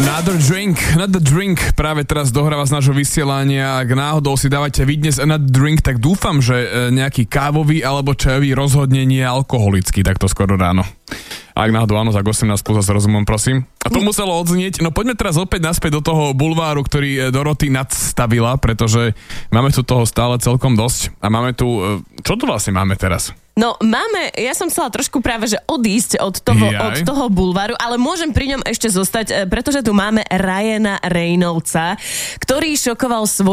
Another drink práve teraz dohráva z nášho vysielania. Ak náhodou si dávate vy dnes another drink, tak dúfam, že nejaký kávový alebo čajový rozhodne nie je alkoholický takto skoro ráno. Ak náhodou áno, tak 18 plus s rozumom, prosím. A to muselo odznieť. No poďme teraz opäť naspäť do toho bulváru, ktorý Dorothy nadstavila, pretože máme tu toho stále celkom dosť. A máme tu... Čo tu vlastne máme teraz? No máme, ja som chcela trošku práve, že odísť od toho bulváru, ale môžem pri ňom ešte zostať, pretože tu máme Ryana Reynoldsa, ktorý šokoval svoj